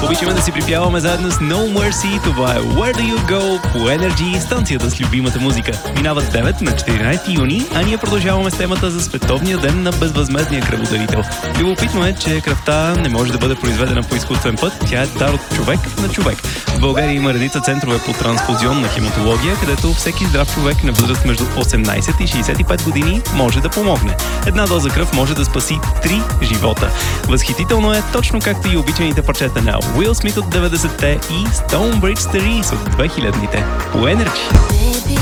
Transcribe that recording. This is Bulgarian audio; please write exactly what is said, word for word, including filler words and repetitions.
Обичаме да си припяваме заедно с No Mercy. Това е Where Do You Go по Energy, станцията с любимата музика. Минават девет на четиринайсети юни, а ние продължаваме с темата за Световния ден на безвъзмездния кръводарител. Любопитно е, че кръвта не може да бъде произведена по изкуствен път, тя е дар от човек на човек. В България има редица центрове по трансфузионна хематология, където всеки здрав човек на възраст между осемнайсет и шейсет и пет години може да помогне. Една доза кръв може да спаси три живота. Възхитително е, точно както и обичаните парчета на Уил Смит от деветдесетте и Stonebridge Sterees от две хилядните. По Energy.